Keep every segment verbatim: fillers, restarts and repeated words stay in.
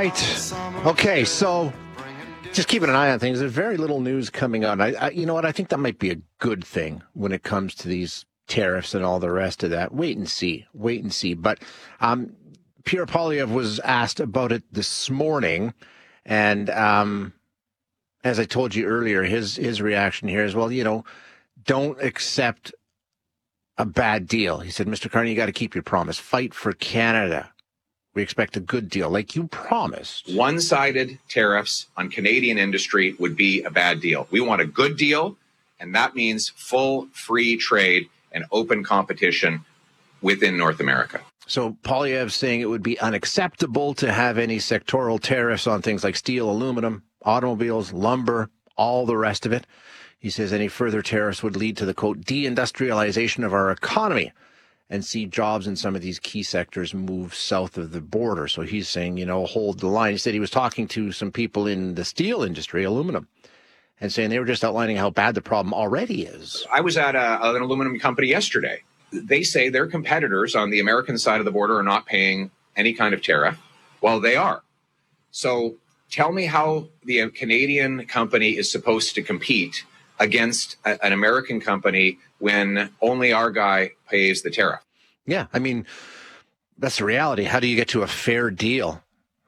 right. Okay, so just keeping an eye on things. There's very little news coming out. I, I, you know what? I think that might be a good thing when it comes to these tariffs and all the rest of that. Wait and see. Wait and see. But um, Pierre Poilievre was asked about it this morning, and um, as I told you earlier, his his reaction here is, well, you know, don't accept a bad deal. He said, Mister Carney, you got to keep your promise. Fight for Canada. We expect a good deal, like you promised. One-sided tariffs on Canadian industry would be a bad deal. We want a good deal, and that means full free trade and open competition within North America. So Poilievre saying it would be unacceptable to have any sectoral tariffs on things like steel, aluminum, automobiles, lumber, all the rest of it. He says any further tariffs would lead to the, quote, deindustrialization of our economy and see jobs in some of these key sectors move south of the border. So he's saying, you know, hold the line. He said he was talking to some people in the steel industry, aluminum, and saying they were just outlining how bad the problem already is. I was at a, an aluminum company yesterday. They say their competitors on the American side of the border are not paying any kind of tariff. Well, they are. So tell me how the Canadian company is supposed to compete against a, an American company when only our guy pays the tariff. Yeah, I mean, that's the reality. How do you get to a fair deal?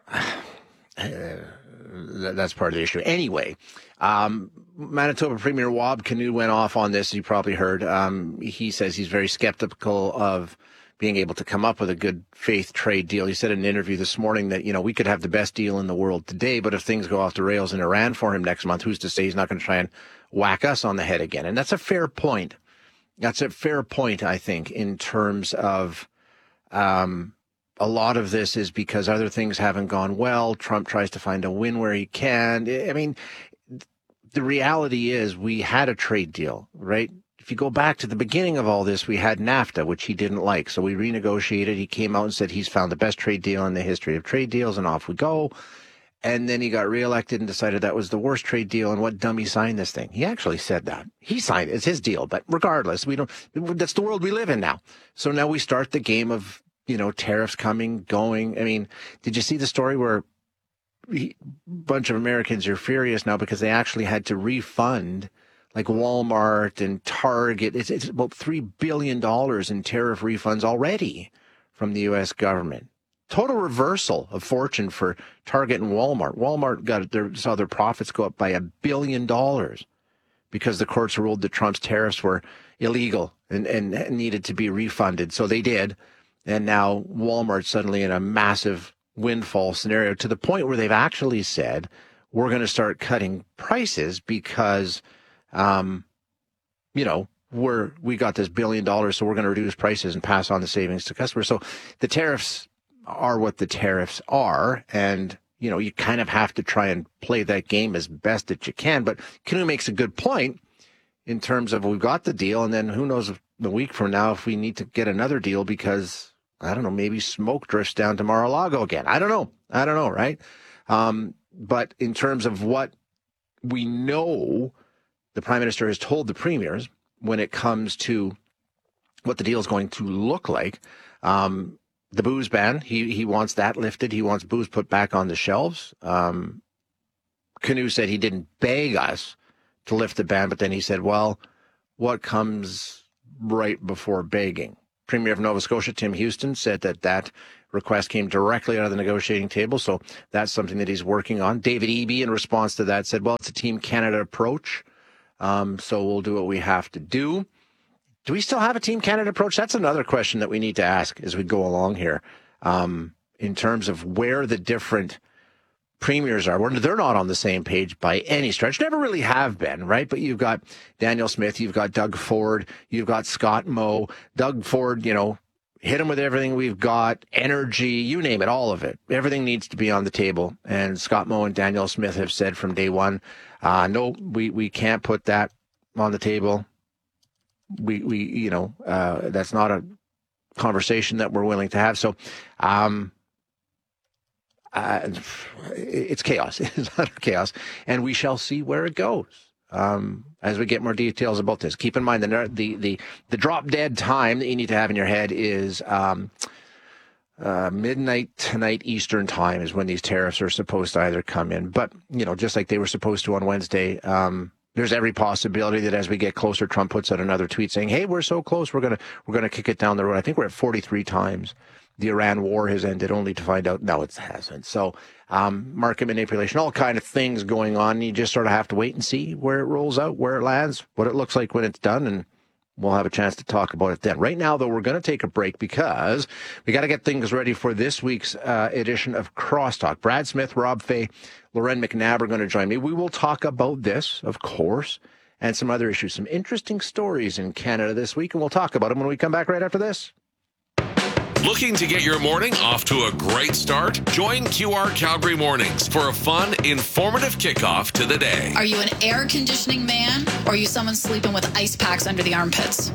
Uh, that's part of the issue. Anyway, um, Manitoba Premier Wab Kinew went off on this, you probably heard. Um, he says he's very skeptical of being able to come up with a good faith trade deal. He said in an interview this morning that, you know, we could have the best deal in the world today, but if things go off the rails in Iran for him next month, who's to say he's not going to try and whack us on the head again? And that's a fair point. That's a fair point, I think, in terms of um, a lot of this is because other things haven't gone well. Trump tries to find a win where he can. I mean, the reality is we had a trade deal, right? If you go back to the beginning of all this, we had NAFTA, which he didn't like. So we renegotiated. He came out and said he's found the best trade deal in the history of trade deals, and off we go. And then he got reelected and decided that was the worst trade deal. And what dummy signed this thing? He actually said that. He signed it. It's his deal. But regardless, we don't, that's the world we live in now. So now we start the game of, you know, tariffs coming, going. I mean, did you see the story where a bunch of Americans are furious now because they actually had to refund like Walmart and Target? It's, it's about three billion dollars in tariff refunds already from the U S government. Total reversal of fortune for Target and Walmart. Walmart got their, saw their profits go up by a billion dollars because the courts ruled that Trump's tariffs were illegal and, and needed to be refunded. So they did. And now Walmart's suddenly in a massive windfall scenario to the point where they've actually said, we're going to start cutting prices because, um, you know, we're, we got this billion dollars, so we're going to reduce prices and pass on the savings to customers. So the tariffs are what the tariffs are, and you know you kind of have to try and play that game as best that you can. But Kinew makes a good point in terms of we've got the deal, and then who knows a week from now if we need to get another deal because I don't know, maybe smoke drifts down to Mar-a-Lago again. I don't know. I don't know, right? Um, but in terms of what we know, the Prime Minister has told the premiers when it comes to what the deal is going to look like. Um, The booze ban, he he wants that lifted. He wants booze put back on the shelves. Um, Kinew said he didn't beg us to lift the ban, but then he said, well, what comes right before begging? Premier of Nova Scotia, Tim Houston, said that that request came directly out of the negotiating table, so that's something that he's working on. David Eby, in response to that, said, well, it's a Team Canada approach, um, so we'll do what we have to do. Do we still have a Team Canada approach? That's another question that we need to ask as we go along here, um, in terms of where the different premiers are. They're not on the same page by any stretch. Never really have been, right? But you've got Danielle Smith, you've got Doug Ford, you've got Scott Moe. Doug Ford, you know, hit him with everything we've got, energy, you name it, all of it. Everything needs to be on the table. And Scott Moe and Danielle Smith have said from day one, uh, no, we, we can't put that on the table. We, we, you know, uh, that's not a conversation that we're willing to have. So, um, uh, it's chaos. It's utter chaos. And we shall see where it goes, um, as we get more details about this. Keep in mind the, the, the, the drop dead time that you need to have in your head is, um, Uh, midnight tonight Eastern time is when these tariffs are supposed to either come in. But, you know, just like they were supposed to on Wednesday, um, there's every possibility that as we get closer, Trump puts out another tweet saying, hey, we're so close, we're going to we're gonna kick it down the road. I think we're at forty-three times the Iran war has ended, only to find out, no, it hasn't. So um, market manipulation, all kind of things going on. You just sort of have to wait and see where it rolls out, where it lands, what it looks like when it's done, and we'll have a chance to talk about it then. Right now, though, we're going to take a break because we got to get things ready for this week's uh, edition of Crosstalk. Brad Smith, Rob Fay, Loren McNabb are going to join me. We will talk about this, of course, and some other issues, some interesting stories in Canada this week, and we'll talk about them when we come back right after this. Looking to get your morning off to a great start? Join Q R Calgary Mornings for a fun, informative kickoff to the day. Are you an air conditioning man, or are you someone sleeping with ice packs under the armpits?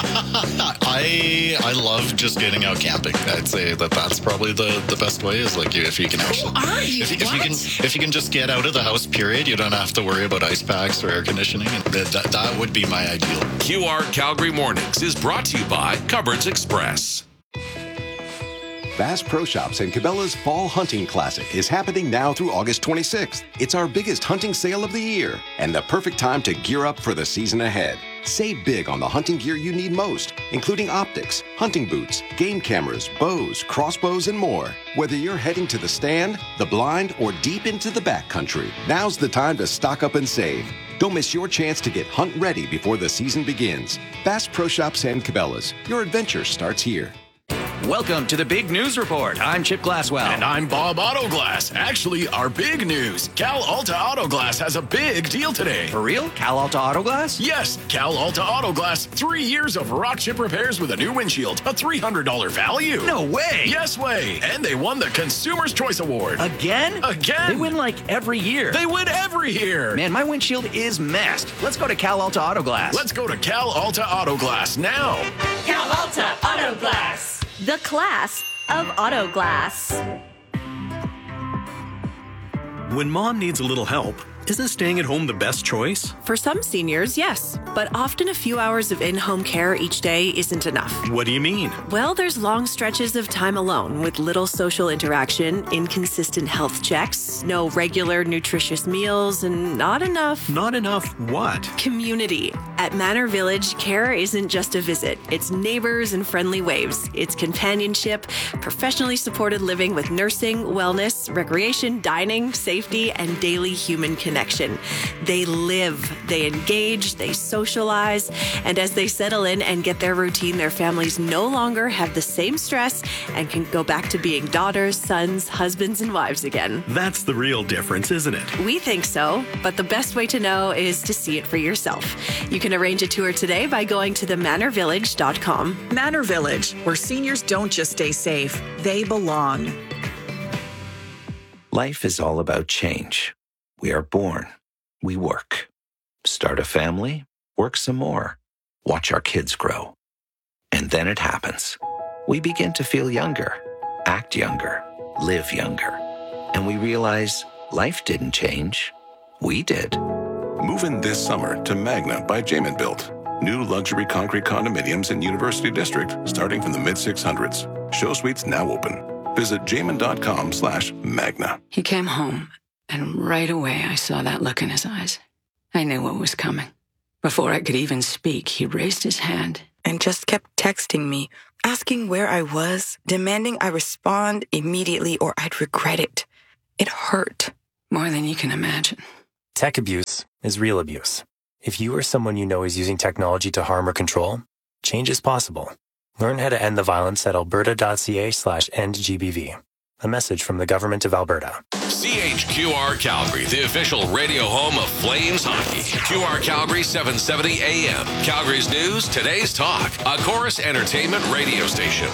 I I love just getting out camping. I'd say that that's probably the, the best way is like if you can actually. Who are you? If, if what? you can if you can just get out of the house, period, you don't have to worry about ice packs or air conditioning. That, that, that would be my ideal. Q R Calgary Mornings is brought to you by Cupboards Express. Bass Pro Shops and Cabela's Fall Hunting Classic is happening now through August twenty-sixth. It's our biggest hunting sale of the year and the perfect time to gear up for the season ahead. Save big on the hunting gear you need most, including optics, hunting boots, game cameras, bows, crossbows, and more. Whether you're heading to the stand, the blind, or deep into the backcountry, now's the time to stock up and save. Don't miss your chance to get hunt ready before the season begins. Bass Pro Shops and Cabela's. Your adventure starts here. Welcome to the Big News Report. I'm Chip Glasswell. And I'm Bob Autoglass. Actually, our big news. Cal Alta Autoglass has a big deal today. For real? Cal Alta Autoglass? Yes, Cal Alta Autoglass. Three years of rock chip repairs with a new windshield. A three hundred dollars value. No way. Yes way. And they won the Consumer's Choice Award. Again? Again. They win like every year. They win every year. Man, my windshield is messed. Let's go to Cal Alta Autoglass. Let's go to Cal Alta Autoglass now. Cal Alta Autoglass. The class of auto glass. When mom needs a little help, isn't staying at home the best choice? For some seniors, yes. But often a few hours of in-home care each day isn't enough. What do you mean? Well, there's long stretches of time alone with little social interaction, inconsistent health checks, no regular nutritious meals, and not enough... Not enough what? Community. At Manor Village, care isn't just a visit. It's neighbors and friendly waves. It's companionship, professionally supported living with nursing, wellness, recreation, dining, safety, and daily human connection. Connection. They live, they engage, they socialize, and as they settle in and get their routine, their families no longer have the same stress and can go back to being daughters, sons, husbands, and wives again. That's the real difference, isn't it? We think so, but the best way to know is to see it for yourself. You can arrange a tour today by going to the manor village dot com. Manor Village, where seniors don't just stay safe, they belong. Life is all about change. We are born, we work, start a family, work some more, watch our kids grow. And then it happens. We begin to feel younger, act younger, live younger. And we realize life didn't change. We did. Move in this summer to Magna by Jamin Built. New luxury concrete condominiums in University District starting from the mid six hundreds. Show suites now open. Visit jamin.com slash Magna. He came home. And right away, I saw that look in his eyes. I knew what was coming. Before I could even speak, he raised his hand. And just kept texting me, asking where I was, demanding I respond immediately or I'd regret it. It hurt. More than you can imagine. Tech abuse is real abuse. If you or someone you know is using technology to harm or control, change is possible. Learn how to end the violence at alberta.ca slash endgbv. A message from the Government of Alberta. C H Q R Calgary, the official radio home of Flames hockey. Q R Calgary, seven seventy A M. Calgary's news, today's talk. A Chorus Entertainment radio station.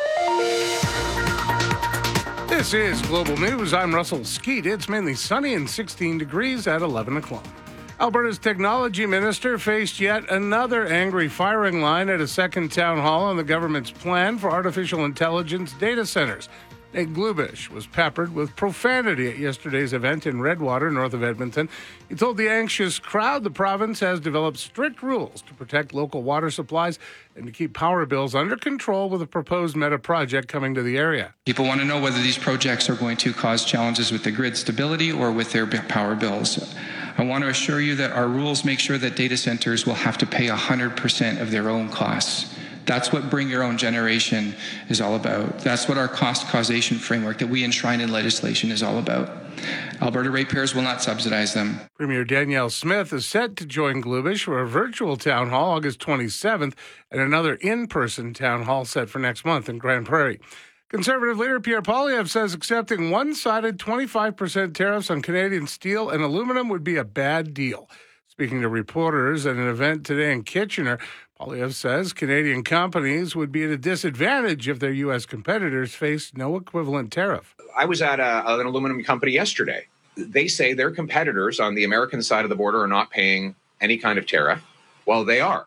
This is Global News. I'm Russell Skeet. It's mainly sunny and sixteen degrees at eleven o'clock. Alberta's technology minister faced yet another angry firing line at a second town hall on the government's plan for artificial intelligence data centers. Nate Glubish was peppered with profanity at yesterday's event in Redwater, north of Edmonton. He told the anxious crowd the province has developed strict rules to protect local water supplies and to keep power bills under control with a proposed meta project coming to the area. People want to know whether these projects are going to cause challenges with the grid stability or with their power bills. I want to assure you that our rules make sure that data centers will have to pay one hundred percent of their own costs. That's what Bring Your Own Generation is all about. That's what our cost causation framework that we enshrine in legislation is all about. Alberta ratepayers will not subsidize them. Premier Danielle Smith is set to join Glubish for a virtual town hall August twenty-seventh and another in-person town hall set for next month in Grand Prairie. Conservative leader Pierre Poilievre says accepting one-sided twenty-five percent tariffs on Canadian steel and aluminum would be a bad deal. Speaking to reporters at an event today in Kitchener, Poilievre says Canadian companies would be at a disadvantage if their U S competitors faced no equivalent tariff. I was at a, an aluminum company yesterday. They say their competitors on the American side of the border are not paying any kind of tariff. Well, they are.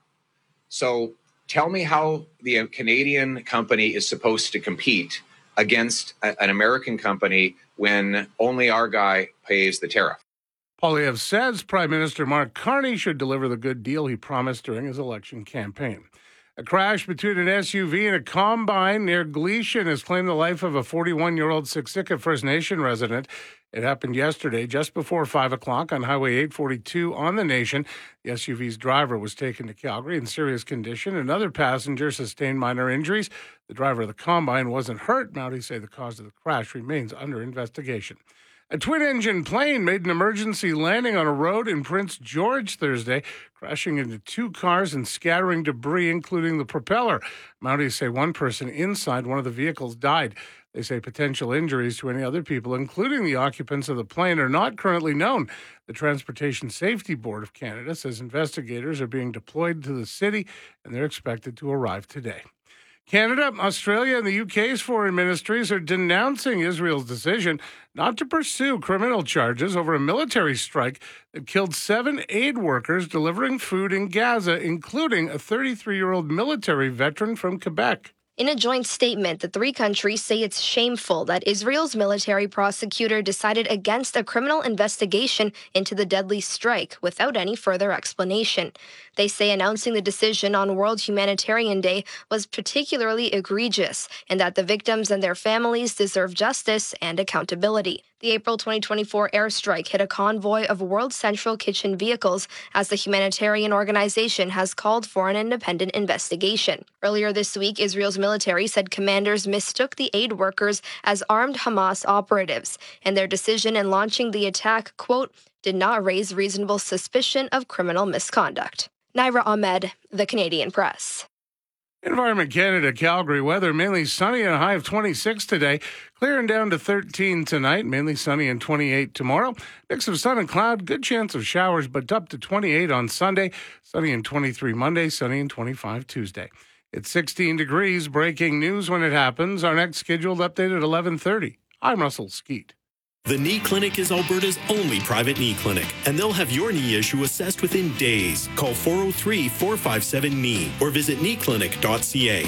So tell me how the Canadian company is supposed to compete against a, an American company when only our guy pays the tariff. Poilievre says Prime Minister Mark Carney should deliver the good deal he promised during his election campaign. A crash between an S U V and a combine near Gleason has claimed the life of a forty-one-year-old Siksika First Nation resident. It happened yesterday, just before five o'clock on Highway eight forty-two on the Nation. The S U V's driver was taken to Calgary in serious condition. Another passenger sustained minor injuries. The driver of the combine wasn't hurt. Mounties say the cause of the crash remains under investigation. A twin-engine plane made an emergency landing on a road in Prince George Thursday, crashing into two cars and scattering debris, including the propeller. Mounties say one person inside one of the vehicles died. They say potential injuries to any other people, including the occupants of the plane, are not currently known. The Transportation Safety Board of Canada says investigators are being deployed to the city, and they're expected to arrive today. Canada, Australia, and the U K's foreign ministries are denouncing Israel's decision not to pursue criminal charges over a military strike that killed seven aid workers delivering food in Gaza, including a thirty-three-year-old military veteran from Quebec. In a joint statement, the three countries say it's shameful that Israel's military prosecutor decided against a criminal investigation into the deadly strike without any further explanation. They say announcing the decision on World Humanitarian Day was particularly egregious and that the victims and their families deserve justice and accountability. The April twenty twenty-four airstrike hit a convoy of World Central Kitchen vehicles as the humanitarian organization has called for an independent investigation. Earlier this week, Israel's military said commanders mistook the aid workers as armed Hamas operatives, and their decision in launching the attack, quote, did not raise reasonable suspicion of criminal misconduct. Naira Ahmed, The Canadian Press. Environment Canada, Calgary weather, mainly sunny and a high of twenty-six today. Clearing down to thirteen tonight, mainly sunny and twenty-eight tomorrow. Mix of sun and cloud, good chance of showers, but up to twenty-eight on Sunday. Sunny and twenty-three Monday, sunny and twenty-five Tuesday. It's sixteen degrees, breaking news when it happens. Our next scheduled update at eleven thirty. I'm Russell Skeet. The Knee Clinic is Alberta's only private knee clinic, and they'll have your knee issue assessed within days. Call four oh three, four five seven, K N E E or visit knee clinic dot c a.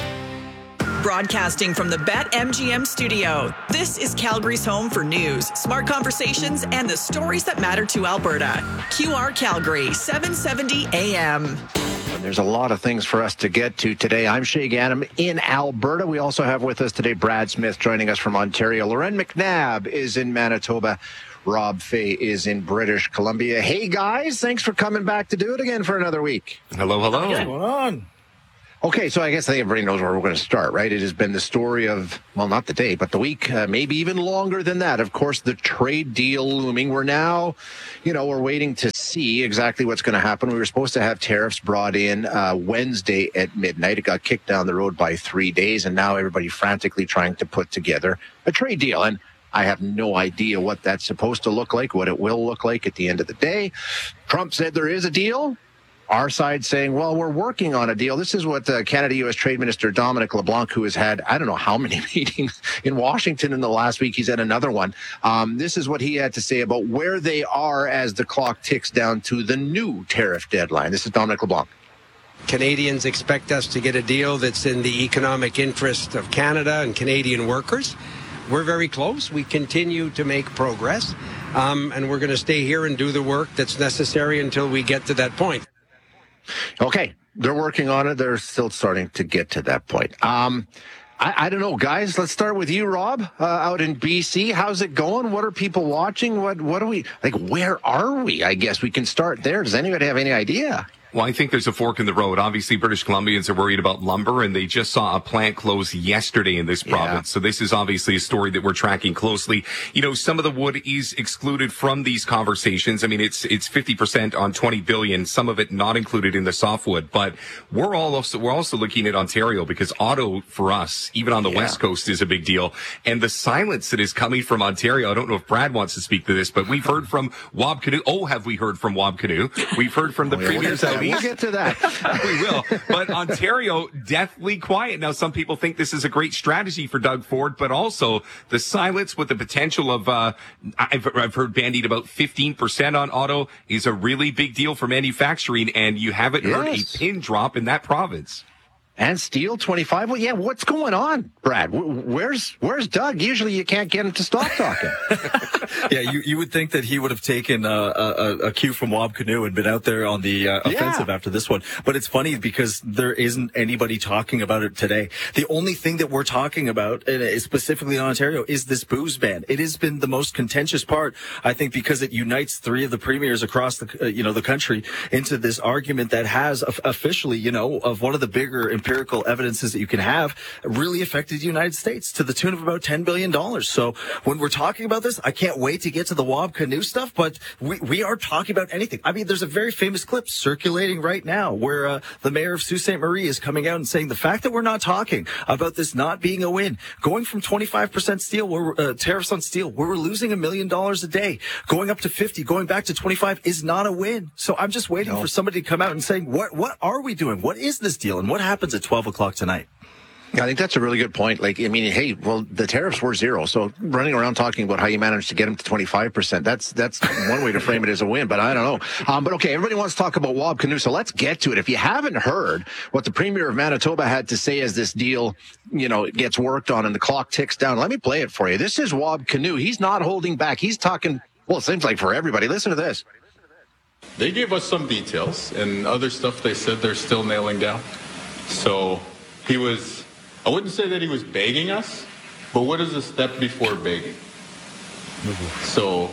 Broadcasting from the BetMGM studio, this is Calgary's home for news, smart conversations, and the stories that matter to Alberta. Q R Calgary, seven seventy A M. There's a lot of things for us to get to today. I'm Shay Ganem in Alberta. We also have with us today Brad Smith joining us from Ontario. Loren McNabb is in Manitoba. Rob Fay is in British Columbia. Hey, guys, thanks for coming back to do it again for another week. Hello, hello. What's going on? Okay, so I guess I think everybody knows where we're going to start, right? It has been the story of, well, not the day, but the week, uh, maybe even longer than that. Of course, the trade deal looming. We're now, you know, we're waiting to see exactly what's going to happen. We were supposed to have tariffs brought in uh, Wednesday at midnight. It got kicked down the road by three days, and now everybody frantically trying to put together a trade deal. And I have no idea what that's supposed to look like, what it will look like at the end of the day. Trump said there is a deal. Our side saying, well, we're working on a deal. This is what uh, Canada-U S Trade Minister Dominic LeBlanc, who has had, I don't know how many meetings in Washington in the last week. He's had another one. Um, this is what he had to say about where they are as the clock ticks down to the new tariff deadline. This is Dominic LeBlanc. Canadians expect us to get a deal that's in the economic interest of Canada and Canadian workers. we're very close. We continue to make progress, um, and we're going to stay here and do the work that's necessary until we get to that point. Okay, they're working on it. They're still starting to get to that point. Um, I, I don't know, guys. Let's start with you, Rob, uh, out in B C. How's it going? What are people watching? What What are we like? Where are we? I guess we can start there. Does anybody have any idea? Well, I think there's a fork in the road. Obviously, British Columbians are worried about lumber, and they just saw a plant close yesterday in this province. Yeah. So this is obviously a story that we're tracking closely. You know, some of the wood is excluded from these conversations. I mean, it's it's fifty percent on twenty billion, some of it not included in the softwood. But we're all also, we're also looking at Ontario, because auto for us, even on the yeah. West Coast, is a big deal. And the silence that is coming from Ontario, I don't know if Brad wants to speak to this, but we've heard from Wab Kinew. Oh, have we heard from Wab Kinew? We've heard from the oh, yeah, premiers out. We'll get to that. We will. But Ontario, deathly quiet. Now, some people think this is a great strategy for Doug Ford, but also the silence with the potential of, uh, I've, I've heard bandied about fifteen percent on auto is a really big deal for manufacturing, and you haven't yes. heard a pin drop in that province. And steel, twenty-five. Well, yeah, what's going on, Brad? Where's where's Doug? Usually you can't get him to stop talking. yeah, you, you would think that he would have taken uh, a, a cue from Wab Kinew and been out there on the uh, offensive yeah. after this one. But it's funny because there isn't anybody talking about it today. The only thing that we're talking about, and specifically in Ontario, is this booze ban. It has been the most contentious part, I think, because it unites three of the premiers across the uh, you know the country into this argument that has officially, you know, of one of the bigger empirical evidences that you can have really affected the United States to the tune of about ten billion dollars. So when we're talking about this, I can't wait to get to the Wab Kinew stuff, but we, we are talking about anything. I mean, there's a very famous clip circulating right now where uh, the mayor of Sault Ste. Marie is coming out and saying the fact that we're not talking about this not being a win, going from twenty-five percent steel, where, uh, tariffs on steel, where we're losing a million dollars a day, going up to fifty, going back to twenty-five is not a win. So I'm just waiting no. for somebody to come out and say, what, what are we doing? What is this deal? And what happens at twelve o'clock tonight? I think that's a really good point. Like, I mean, hey, well, the tariffs were zero. So running around talking about how you managed to get them to twenty-five percent, that's that's one way to frame it as a win, but I don't know. Um, but okay, everybody wants to talk about Wab Kinew, so let's get to it. If you haven't heard what the Premier of Manitoba had to say as this deal, you know, gets worked on and the clock ticks down, let me play it for you. This is Wab Kinew. He's not holding back. He's talking, well, it seems like for everybody. Listen to this. They gave us some details, and other stuff they said they're still nailing down. So he was, I wouldn't say that he was begging us, but what is a step before begging? Mm-hmm. So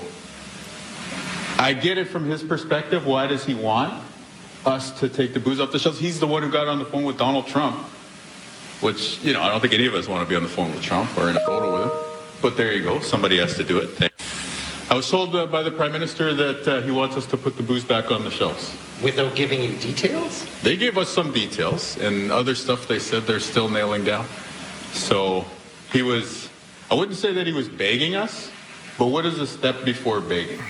I get it from his perspective. Why does he want us to take the booze off the shelves? He's the one who got on the phone with Donald Trump, which, you know, I don't think any of us want to be on the phone with Trump or in a photo with him. But there you go. Somebody has to do it. Thanks. I was told uh, by the Prime Minister that uh, he wants us to put the booze back on the shelves. Without giving you details? They gave us some details, and other stuff they said they're still nailing down. So he was, I wouldn't say that he was begging us, but what is a step before begging?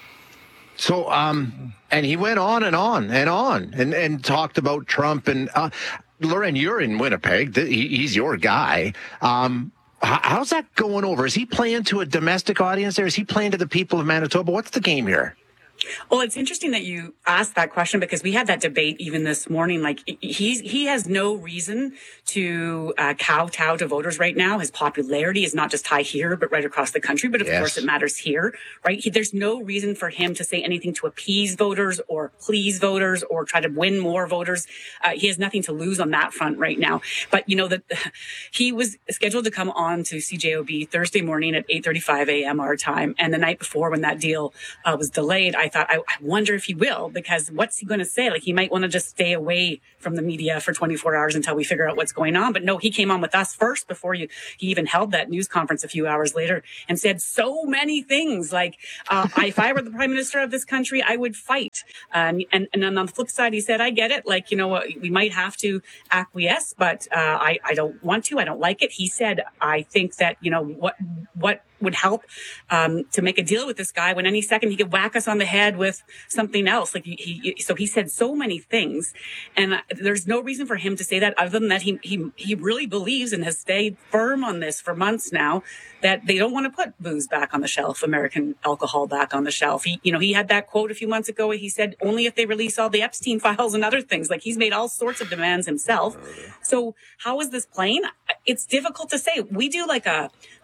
So, um, and he went on and on and on and, and talked about Trump. And uh, Lauren, you're in Winnipeg. He's your guy. Um, How's that going over? Is he playing to a domestic audience there? Is he playing to the people of Manitoba? What's the game here? Well, it's interesting that you asked that question because we had that debate even this morning. Like he's, he has no reason to uh, kowtow to voters right now. His popularity is not just high here, but right across the country. But of yes. course it matters here, right? He, there's no reason for him to say anything to appease voters or please voters or try to win more voters. Uh, he has nothing to lose on that front right now. But you know that he was scheduled to come on to C J O B Thursday morning at eight thirty-five a.m. our time. And the night before when that deal uh, was delayed, I thought, I, I wonder if he will, because what's he going to say? Like he might want to just stay away from the media for twenty-four hours until we figure out what's going on. But no, he came on with us first before you, he even held that news conference a few hours later and said so many things like, uh, if I were the prime minister of this country, I would fight. Um, and, and then on the flip side, he said, I get it. Like, you know, we might have to acquiesce, but uh, I, I don't want to. I don't like it. He said, I think that, you know, what, what, would help um, to make a deal with this guy when any second he could whack us on the head with something else. Like he, he so he said so many things, and uh, there's no reason for him to say that other than that he he he really believes and has stayed firm on this for months now that they don't want to put booze back on the shelf, American alcohol back on the shelf. He you know he had that quote a few months ago. He said only if they release all the Epstein files and other things. Like he's made all sorts of demands himself. So how is this playing? It's difficult to say. We do like a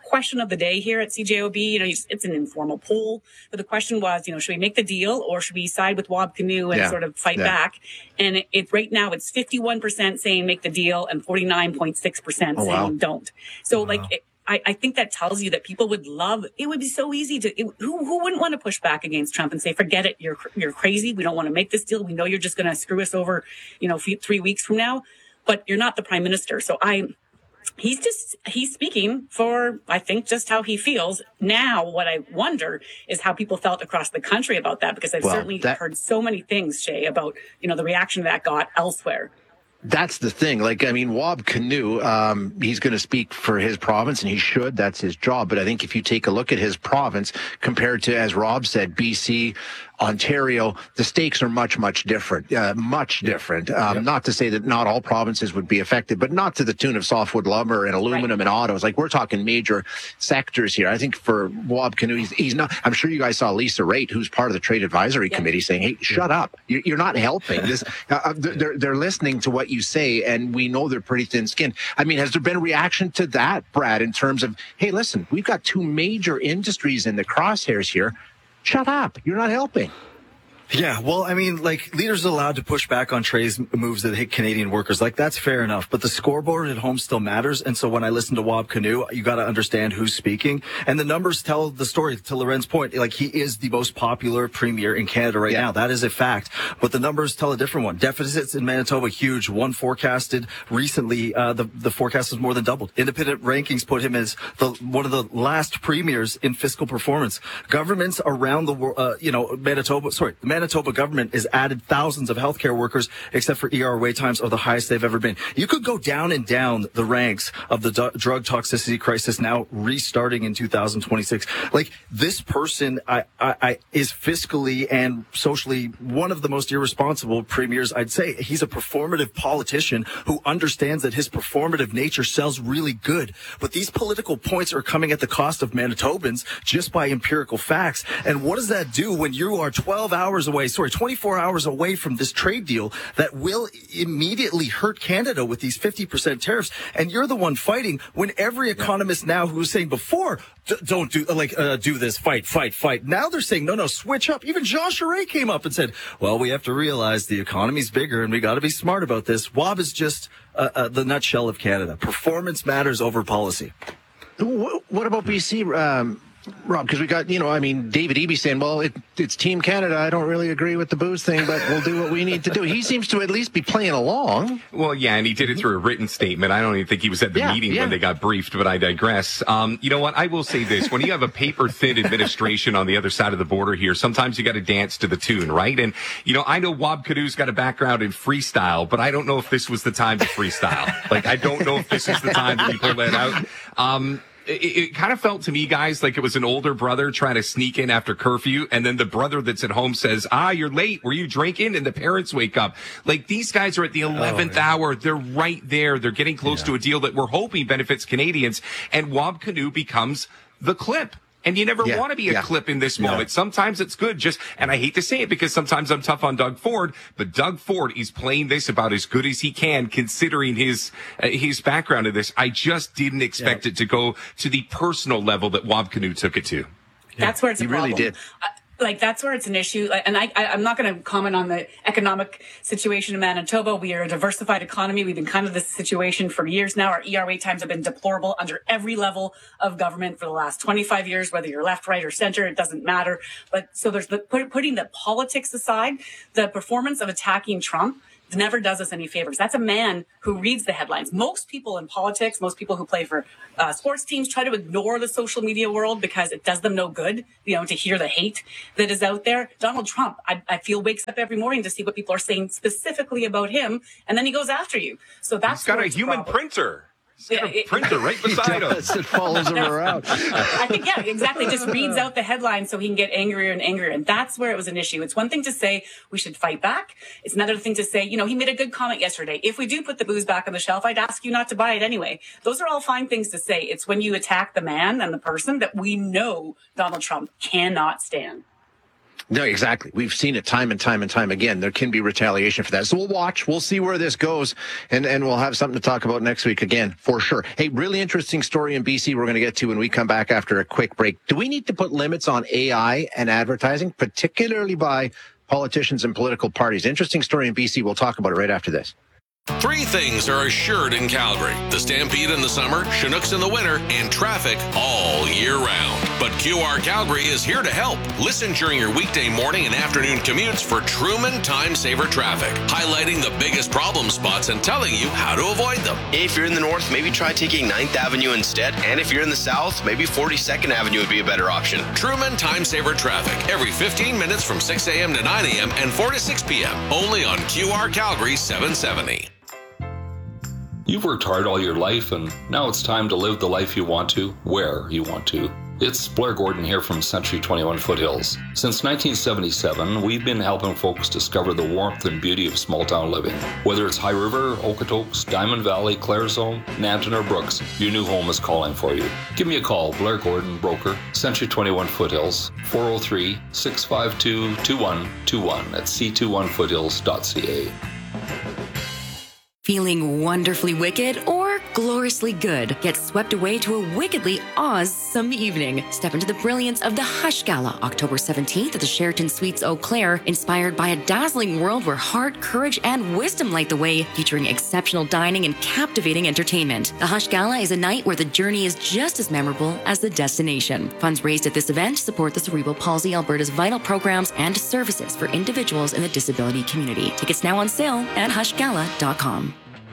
question of the day here at C J O B. You know, it's an informal poll, but the question was, you know, should we make the deal or should we side with Wab Kinew and Yeah. sort of fight Yeah. back? And it, it right now it's fifty-one percent saying make the deal and forty-nine point six percent Oh, saying wow. don't. So like, it, I, I think that tells you that people would love, it would be so easy to, it, who, who wouldn't want to push back against Trump and say, forget it, you're, you're crazy. We don't want to make this deal. We know you're just going to screw us over, you know, f- three weeks from now, but you're not the prime minister. So I, he's just, he's speaking for, I think, just how he feels. Now, what I wonder is how people felt across the country about that, because I've Well, certainly that- heard so many things, Shay, about, you know, the reaction that got elsewhere. That's the thing. Like, I mean, Wab Kinew, um, he's going to speak for his province, and he should. That's his job. But I think if you take a look at his province compared to, as Rob said, B C, Ontario, the stakes are much, much different, uh, much different. Um, Not to say that not all provinces would be affected, but not to the tune of softwood lumber and aluminum and autos. Like, we're talking major sectors here. I think for Wab Kinew, he's, he's not, I'm sure you guys saw Lisa Raitt, who's part of the Trade Advisory Committee, saying, hey, shut up. You- You're not helping. This, uh, they're, they're listening to what you say, and we know they're pretty thin-skinned. I mean, has there been a reaction to that, Brad, in terms of, hey, listen, we've got two major industries in the crosshairs here. Shut up. You're not helping. Yeah, well, I mean, like, leaders are allowed to push back on trades moves that hit Canadian workers. Like, that's fair enough. But the scoreboard at home still matters. And so when I listen to Wab Kinew, you got to understand who's speaking. And the numbers tell the story. To Loren's point, like, he is the most popular premier in Canada right now. That is a fact. But the numbers tell a different one. Deficits in Manitoba, huge. One forecasted recently, uh, the, the forecast has more than doubled. Independent rankings put him as the one of the last premiers in fiscal performance. Governments around the world, uh, you know, Manitoba, sorry, the Manitoba government has added thousands of healthcare workers, except for E R wait times are the highest they've ever been. You could go down and down the ranks of the du- drug toxicity crisis now restarting in two thousand twenty-six. Like, this person I, I, I is fiscally and socially one of the most irresponsible premiers, I'd say. He's a performative politician who understands that his performative nature sells really good. But these political points are coming at the cost of Manitobans just by empirical facts. And what does that do when you are twelve hours away, sorry, twenty-four hours away from this trade deal that will immediately hurt Canada with these fifty percent tariffs? And you're the one fighting when every economist now who was saying before, D- don't do like uh, do this, fight, fight, fight. Now they're saying, no, no, switch up. Even Jean Charest came up and said, well, we have to realize the economy's bigger and we got to be smart about this. Wab is just uh, uh, the nutshell of Canada. Performance matters over policy. What, what about B C, um, Rob? Because we got, you know, I mean, David Eby saying, well, it, it's Team Canada. I don't really agree with the booze thing, but we'll do what we need to do. He seems to at least be playing along. Well, yeah, and he did it through a written statement. I don't even think he was at the Yeah, meeting yeah. when they got briefed, but I digress. Um, you know what? I will say this. When you have a paper-thin administration on the other side of the border here, sometimes you got to dance to the tune, right? And, you know, I know Wab Kinew's got a background in freestyle, but I don't know if this was the time to freestyle. Like, I don't know if this is the time that you pull that out. Um, It, it kind of felt to me, guys, like it was an older brother trying to sneak in after curfew. And then the brother that's at home says, ah, you're late. Were you drinking? And the parents wake up. Like, these guys are at the eleventh Oh, yeah. hour. They're right there. They're getting close Yeah. to a deal that we're hoping benefits Canadians. And Wab Kinew becomes the clip. And you never Yeah, want to be a yeah. clip in this No. moment. Sometimes it's good. Just, and I hate to say it because sometimes I'm tough on Doug Ford, but Doug Ford is playing this about as good as he can, considering his uh, his background in this. I just didn't expect it to go to the personal level that Wab Kinew took it to. That's where it's a He really problem. did. Uh, like, that's where it's an issue. Like, And I, I, I'm not going to comment on the economic situation in Manitoba. We are a diversified economy. We've been kind of this situation for years now. Our E R wait times have been deplorable under every level of government for the last twenty-five years, whether you're left, right, or center, it doesn't matter. But so there's the, put, putting the politics aside, the performance of attacking Trump never does us any favors. That's a man who reads the headlines. Most people in politics, most people who play for uh, sports teams try to ignore the social media world because it does them no good, you know, to hear the hate that is out there. Donald Trump, I, I feel, wakes up every morning to see what people are saying specifically about him, and then he goes after you. So that's He's got where a it's human problem. printer. He's got Yeah, a it- printer right beside him. Yes, it follows him around. I think, yeah, exactly. Just reads out the headline so he can get angrier and angrier. And that's where it was an issue. It's one thing to say we should fight back. It's another thing to say, you know, he made a good comment yesterday. If we do put the booze back on the shelf, I'd ask you not to buy it anyway. Those are all fine things to say. It's when you attack the man and the person that we know Donald Trump cannot stand. No, exactly. We've seen it time and time and time again. There can be retaliation for that. So we'll watch. We'll see where this goes, and, and we'll have something to talk about next week again, for sure. Hey, really interesting story in B C we're going to get to when we come back after a quick break. Do we need to put limits on A I and advertising, particularly by politicians and political parties? Interesting story in B C. We'll talk about it right after this. Three things are assured in Calgary: the Stampede in the summer, Chinooks in the winter, and traffic all year round. But Q R Calgary is here to help. Listen during your weekday morning and afternoon commutes for Truman Time Saver Traffic, highlighting the biggest problem spots and telling you how to avoid them. If you're in the north, maybe try taking ninth Avenue instead. And if you're in the south, maybe forty-second Avenue would be a better option. Truman Time Saver Traffic, every fifteen minutes from six a.m. to nine a.m. and four to six p.m. Only on Q R Calgary seven seventy. You've worked hard all your life, and now it's time to live the life you want to, where you want to. It's Blair Gordon here from Century twenty-one Foothills. Since nineteen seventy-seven, we've been helping folks discover the warmth and beauty of small-town living. Whether it's High River, Okotoks, Diamond Valley, Claresholm, Nanton, or Brooks, your new home is calling for you. Give me a call, Blair Gordon, broker, Century twenty-one Foothills, four oh three, six five two, two one two one at c twenty-one foothills dot c a. Feeling wonderfully wicked or gloriously good? Get swept away to a wickedly awesome evening. Step into the brilliance of the Hush Gala, October seventeenth at the Sheraton Suites Eau Claire, inspired by a dazzling world where heart, courage, and wisdom light the way, featuring exceptional dining and captivating entertainment. The Hush Gala is a night where the journey is just as memorable as the destination. Funds raised at this event support the Cerebral Palsy Alberta's vital programs and services for individuals in the disability community. Tickets now on sale at hush gala dot com.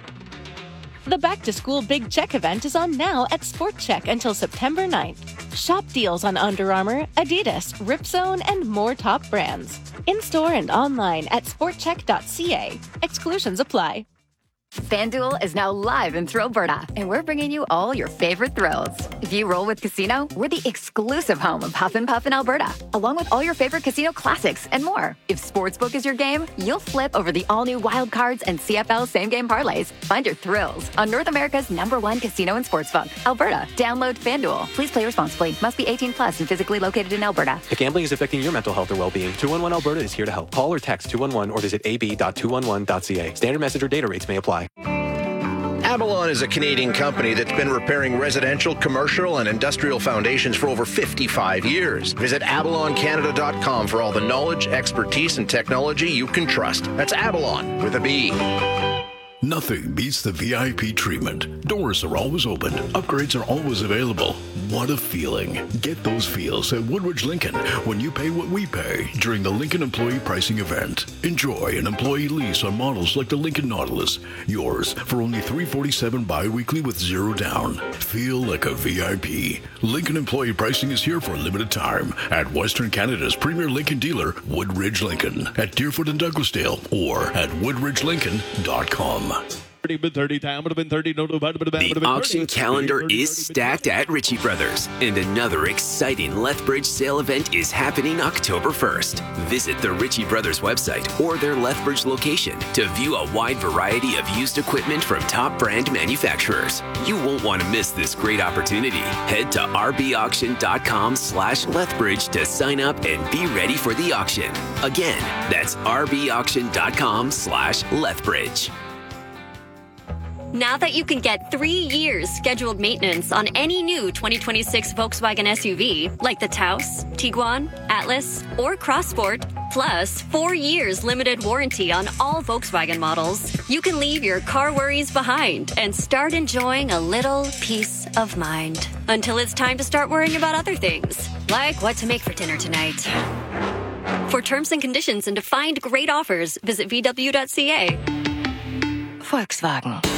The Back to School Big Check event is on now at Sport Check until September ninth. Shop deals on Under Armour, Adidas, Ripzone, and more top brands. In-store and online at sport check dot c a. Exclusions apply. FanDuel is now live in Thrillberta, and we're bringing you all your favorite thrills. If you roll with Casino, we're the exclusive home of Huff and Puff in Alberta, along with all your favorite casino classics and more. If Sportsbook is your game, you'll flip over the all-new Wild Cards and C F L same-game parlays. Find your thrills on North America's number one casino and sportsbook, Alberta. Download FanDuel. Please play responsibly. Must be eighteen plus and physically located in Alberta. If gambling is affecting your mental health or well-being, two one one Alberta is here to help. Call or text two one one or visit a b dot two one one dot c a. Standard message or data rates may apply. Avalon is a Canadian company that's been repairing residential, commercial, and industrial foundations for over fifty-five years. Visit avalon canada dot com for all the knowledge, expertise, and technology you can trust. That's Avalon with a B. Nothing beats the V I P treatment. Doors are always open. Upgrades are always available. What a feeling. Get those feels at Woodridge Lincoln when you pay what we pay during the Lincoln Employee Pricing Event. Enjoy an employee lease on models like the Lincoln Nautilus. Yours for only three hundred forty-seven dollars bi-weekly with zero down. Feel like a V I P. Lincoln Employee Pricing is here for a limited time at Western Canada's premier Lincoln dealer, Woodridge Lincoln, at Deerfoot and Douglasdale, or at woodridge lincoln dot com. The auction calendar is stacked at Ritchie Brothers, and another exciting Lethbridge sale event is happening October first. Visit the Ritchie Brothers website or their Lethbridge location to view a wide variety of used equipment from top brand manufacturers. You won't want to miss this great opportunity. Head to r b auction dot com slash Lethbridge to sign up and be ready for the auction. Again, that's r b auction dot com slash Lethbridge. Now that you can get three years scheduled maintenance on any new twenty twenty-six Volkswagen S U V, like the Taos, Tiguan, Atlas, or Crossport, plus four years limited warranty on all Volkswagen models, you can leave your car worries behind and start enjoying a little peace of mind. Until it's time to start worrying about other things, like what to make for dinner tonight. For terms and conditions and to find great offers, visit v w dot c a. Volkswagen.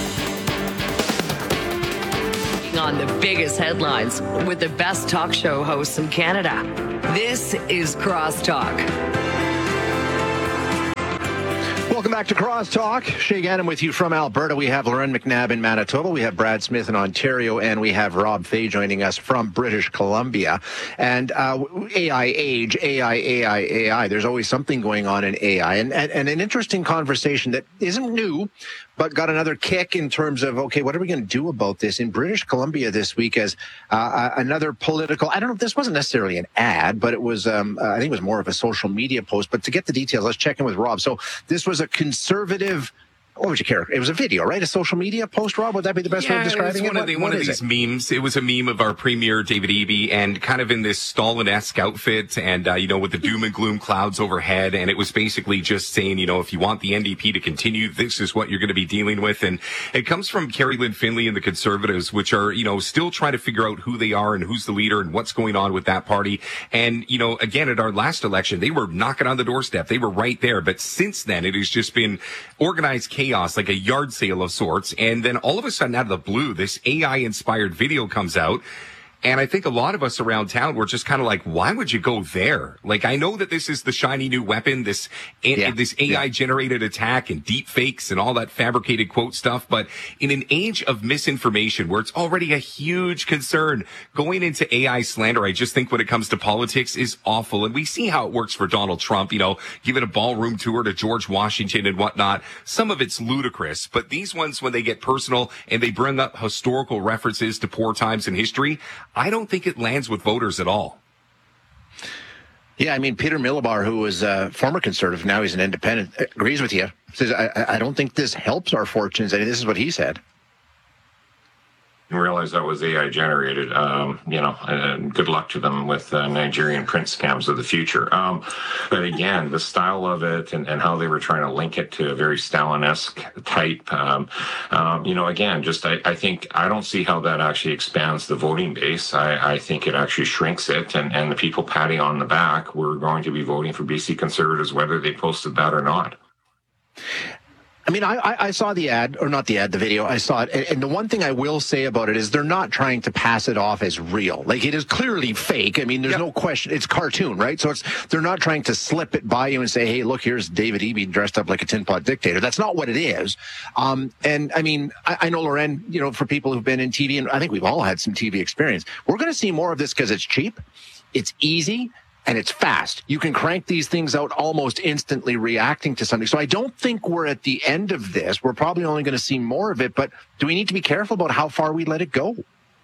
On the biggest headlines with the best talk show hosts in Canada. This is Crosstalk. Welcome back to Crosstalk. Shay Gannon with you from Alberta. We have Lauren McNabb in Manitoba. We have Brad Smith in Ontario. And we have Rob Fay joining us from British Columbia. And uh, A I age, A I, A I, A I. There's always something going on in A I. And, and, and an interesting conversation that isn't new, but got another kick in terms of, okay, what are we going to do about this? In British Columbia this week as uh, another political, I don't know, this wasn't necessarily an ad, but it was, um, uh, I think it was more of a social media post. But to get the details, let's check in with Rob. So this was a conservative, what would you care? It was a video, right? A social media post, Rob? Would that be the best yeah, way of describing it? One it? of, the, what, one what of these it? memes. It was a meme of our premier, David Eby, and kind of in this Stalin-esque outfit and, uh, you know, with the doom and gloom clouds overhead. And it was basically just saying, you know, if you want the N D P to continue, this is what you're going to be dealing with. And it comes from Carrie Lynn Finley and the Conservatives, which are, you know, still trying to figure out who they are and who's the leader and what's going on with that party. And, you know, again, at our last election, they were knocking on the doorstep. They were right there. But since then, it has just been organized chaos, like a yard sale of sorts. And then all of a sudden, out of the blue, this A I-inspired video comes out. And I think a lot of us around town were just kind of like, why would you go there? Like, I know that this is the shiny new weapon, this yeah. this A I-generated attack and deep fakes and all that fabricated quote stuff. But in an age of misinformation where it's already a huge concern, going into A I slander, I just think when it comes to politics is awful. And we see how it works for Donald Trump, you know, giving a ballroom tour to George Washington and whatnot. Some of it's ludicrous, but these ones, when they get personal and they bring up historical references to poor times in history, I don't think it lands with voters at all. Yeah, I mean, Peter Milobar, who was a former Conservative, now he's an independent, agrees with you. Says, I, I don't think this helps our fortunes. I mean, this is what he said. And realize that was A I generated. Um, you know, and good luck to them with uh, Nigerian print scams of the future. Um, but again, the style of it and, and how they were trying to link it to a very Stalin-esque type. Um, um, you know, again, just I, I think I don't see how that actually expands the voting base. I, I think it actually shrinks it. And, and the people patting on the back were going to be voting for B C Conservatives, whether they posted that or not. I mean, I, I saw the ad, or not the ad, the video. I saw it. And, and the one thing I will say about it is they're not trying to pass it off as real. Like, it is clearly fake. I mean, there's yep. no question. It's cartoon, right? So it's they're not trying to slip it by you and say, hey, look, here's David Eby dressed up like a tin pot dictator. That's not what it is. Um, and I mean, I, I know, Loren, you know, for people who've been in T V, and I think we've all had some T V experience, we're going to see more of this because it's cheap, it's easy, and it's fast. You can crank these things out almost instantly reacting to something. So I don't think we're at the end of this. We're probably only going to see more of it, but do we need to be careful about how far we let it go?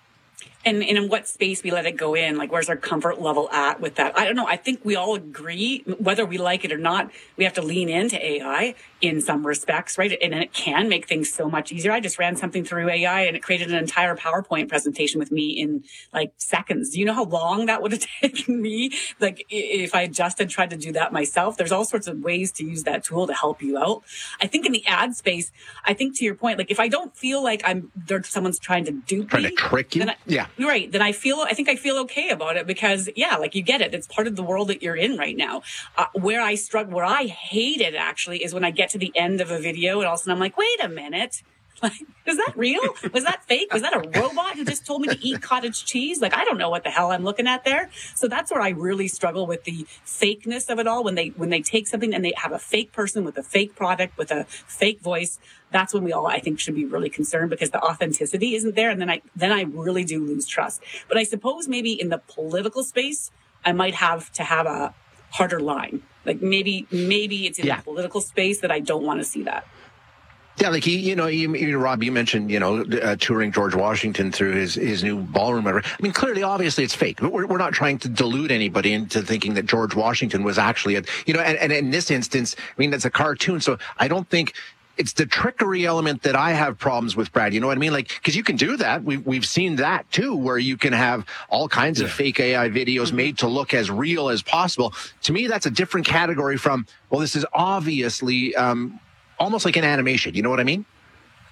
And, and in what space we let it go in, like where's our comfort level at with that? I don't know. I think we all agree, whether we like it or not, we have to lean into A I in some respects, right? And it can make things so much easier. I just ran something through A I and it created an entire PowerPoint presentation with me in like seconds. Do you know how long that would have taken me? Like if I just had tried to do that myself, there's all sorts of ways to use that tool to help you out. I think in the ad space, I think to your point, like if I don't feel like I'm there, someone's trying to dupe trying me, to trick you, I, yeah. Right. Then I feel, I think I feel okay about it because, yeah, like you get it. It's part of the world that you're in right now. Uh, where I struggle, where I hate it actually is when I get to the end of a video and all of a sudden I'm like, wait a minute. Like, is that real? Was that fake? Was that a robot who just told me to eat cottage cheese? Like, I don't know what the hell I'm looking at there. So that's where I really struggle with the fakeness of it all. When they, when they take something and they have a fake person with a fake product, with a fake voice, that's when we all, I think, should be really concerned because the authenticity isn't there. And then I, then I really do lose trust. But I suppose maybe in the political space, I might have to have a harder line. Like maybe, maybe it's in yeah. the political space that I don't want to see that. Yeah, like, he, you know, you, you, Rob, you mentioned, you know, uh, touring George Washington through his, his new ballroom. I mean, clearly, obviously, it's fake. We're, we're not trying to delude anybody into thinking that George Washington was actually, a, you know, and, and in this instance, I mean, that's a cartoon. So I don't think it's the trickery element that I have problems with, Brad. You know what I mean? Like, because you can do that. We've, we've seen that, too, where you can have all kinds yeah. of fake A I videos made to look as real as possible. To me, that's a different category from, well, this is obviously um, almost like an animation. You know what I mean?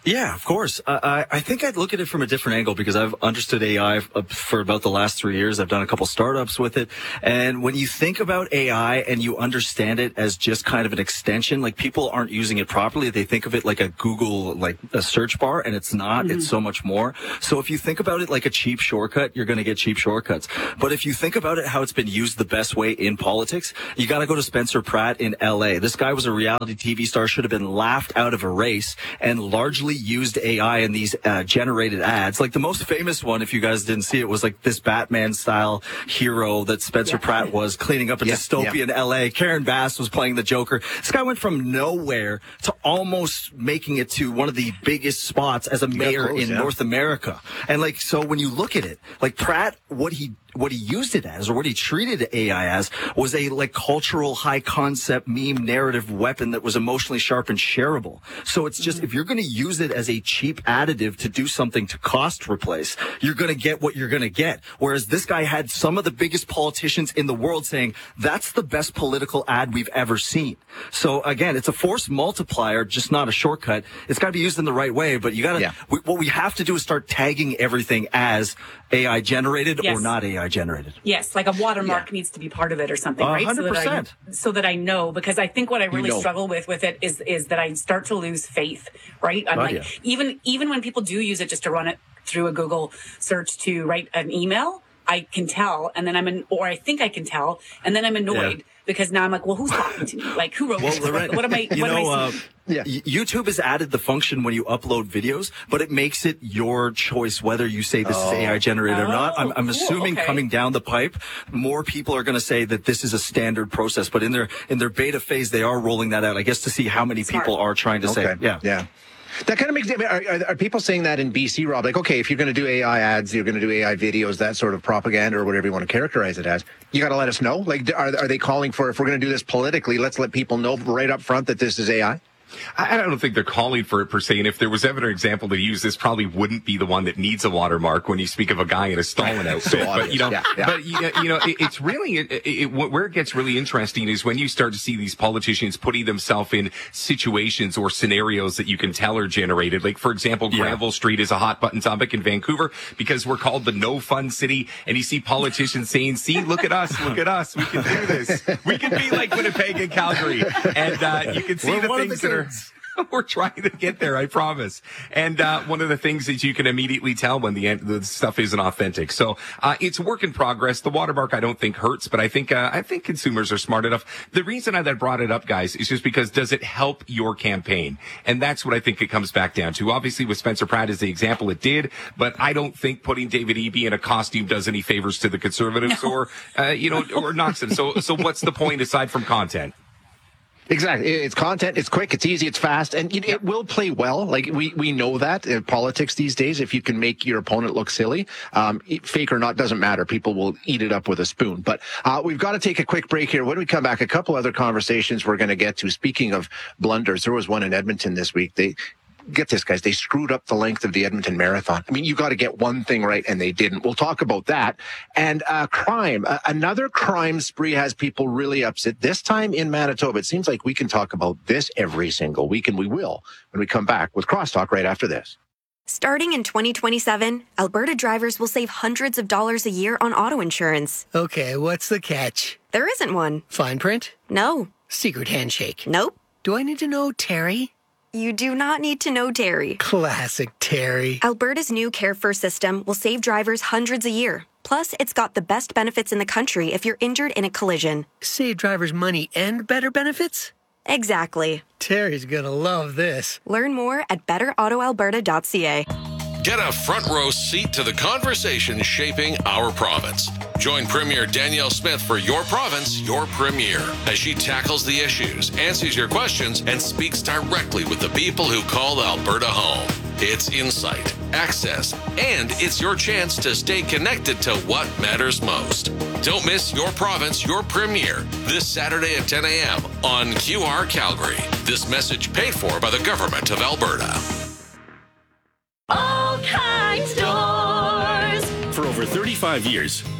Yeah, of course. Uh, I, I think I'd look at it from a different angle because I've understood A I for about the last three years. I've done a couple startups with it. And when you think about A I and you understand it as just kind of an extension, like people aren't using it properly. They think of it like a Google, like a search bar, and it's not. Mm-hmm. It's so much more. So if you think about it like a cheap shortcut, you're going to get cheap shortcuts. But if you think about it how it's been used the best way in politics, you got to go to Spencer Pratt in L A. This guy was a reality T V star, should have been laughed out of a race, and largely used A I in these uh, generated ads. Like the most famous one, if you guys didn't see it, was like this Batman style hero that Spencer yeah. Pratt was cleaning up a yeah, dystopian yeah. L A. Karen Bass was playing the Joker. This guy went from nowhere to almost making it to one of the biggest spots as a mayor close, in yeah. North America. And like, so when you look at it, like Pratt, what he what he used it as, or what he treated A I as, was a like cultural high concept meme narrative weapon that was emotionally sharp and shareable. So it's just, mm-hmm. if you're going to use it as a cheap additive to do something to cost replace, you're going to get what you're going to get. Whereas this guy had some of the biggest politicians in the world saying, that's the best political ad we've ever seen. So again, it's a force multiplier, just not a shortcut. It's got to be used in the right way, but you got to, yeah. we, what we have to do is start tagging everything as A I generated yes. or not A I generated. Yes, like a watermark yeah. needs to be part of it or something, uh, right? one hundred percent. So that I, so that I know, because I think what I really you know. struggle with with it is is that I start to lose faith, right? I'm oh, like, yeah. even even when people do use it just to run it through a Google search to write an email, I can tell, and then I'm in, or I think I can tell, and then I'm annoyed. Yeah. Because now I'm like, well, who's talking to me? Like, who wrote well, this? What, what am I? You what know, am I uh, yeah. YouTube has added the function when you upload videos, but it makes it your choice whether you say this oh. is A I generated oh, or not. I'm, I'm cool. assuming okay. coming down the pipe, more people are going to say that this is a standard process. But in their in their beta phase, they are rolling that out, I guess, to see how many Smart. people are trying to okay. say, yeah, yeah. That kind of makes, are, are, are people saying that in B C, Rob? Like, okay, if you're going to do A I ads, you're going to do A I videos, that sort of propaganda or whatever you want to characterize it as, you got to let us know? Like, are, are they calling for, if we're going to do this politically, let's let people know right up front that this is A I? I don't think they're calling for it per se. And if there was ever an example to use, this probably wouldn't be the one that needs a watermark when you speak of a guy in a Stalin outfit. But you know, yeah, yeah. but you know, you know it, it's really it, it, where it gets really interesting is when you start to see these politicians putting themselves in situations or scenarios that you can tell are generated. Like, for example, yeah. Granville Street is a hot button topic in Vancouver because we're called the no fun city. And you see politicians saying, "See, look at us, look at us, we can do this. We can be like Winnipeg and Calgary." And uh, you can see we're the things the that are. We're trying to get there, I promise. And uh, one of the things is you can immediately tell when the, the stuff isn't authentic. So uh, it's a work in progress. The watermark I don't think hurts, but I think uh, I think consumers are smart enough. The reason I that brought it up, guys, is just because does it help your campaign? And that's what I think it comes back down to. Obviously, with Spencer Pratt as the example, it did, but I don't think putting David Eby in a costume does any favors to the Conservatives no. or uh, you know or knocks them. So so what's the point aside from content? Exactly. It's content. It's quick. It's easy. It's fast. And it, it will play well. Like we, we know that in politics these days, if you can make your opponent look silly, um, fake or not, doesn't matter. People will eat it up with a spoon. But, uh, we've got to take a quick break here. When we come back, a couple other conversations we're going to get to. Speaking of blunders, there was one in Edmonton this week. They, Get this, guys. They screwed up the length of the Edmonton Marathon. I mean, you got to get one thing right, and they didn't. We'll talk about that. And uh, crime. Uh, another crime spree has people really upset. This time in Manitoba, it seems like we can talk about this every single week, and we will when we come back with Crosstalk right after this. Starting in twenty twenty-seven, Alberta drivers will save hundreds of dollars a year on auto insurance. Okay, what's the catch? There isn't one. Fine print? No. Secret handshake? Nope. Do I need to know Terry? You do not need to know Terry. Classic Terry. Alberta's new Care First system will save drivers hundreds a year. Plus, it's got the best benefits in the country if you're injured in a collision. Save drivers money and better benefits? Exactly. Terry's gonna love this. Learn more at better auto alberta dot c a. Get a front row seat to the conversation shaping our province. Join Premier Danielle Smith for Your Province, Your Premier, as she tackles the issues, answers your questions, and speaks directly with the people who call Alberta home. It's insight, access, and it's your chance to stay connected to what matters most. Don't miss Your Province, Your Premier this Saturday at ten a.m. on Q R Calgary. This message paid for by the Government of Alberta. All Kind Stores. For over thirty-five years,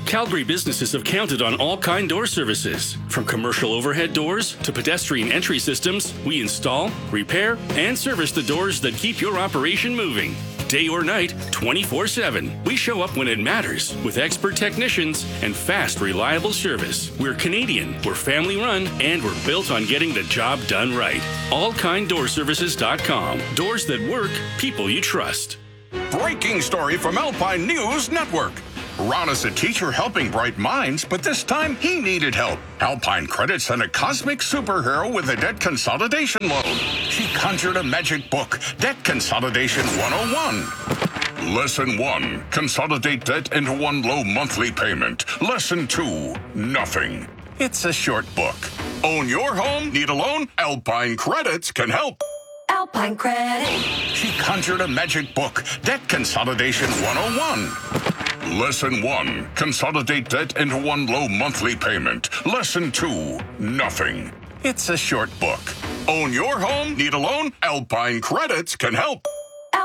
Calgary businesses have counted on All Kind Door Services. From commercial overhead doors to pedestrian entry systems, we install, repair, and service the doors that keep your operation moving. Day or night, twenty-four seven. We show up when it matters with expert technicians and fast, reliable service. We're Canadian, we're family run, and we're built on getting the job done right. all kind door services dot com. Doors that work, people you trust. Breaking story from Alpine News Network. Ron is a teacher helping bright minds, but this time he needed help. Alpine Credit sent a cosmic superhero with a debt consolidation loan. She conjured a magic book, Debt Consolidation one oh one. Lesson one, consolidate debt into one low monthly payment. Lesson two, nothing. It's a short book. Own your home? Need a loan? Alpine Credits can help. Alpine Credit. She conjured a magic book, Debt Consolidation one oh one. Lesson one, consolidate debt into one low monthly payment. Lesson two, nothing. It's a short book. Own your home? Need a loan? Alpine Credits can help.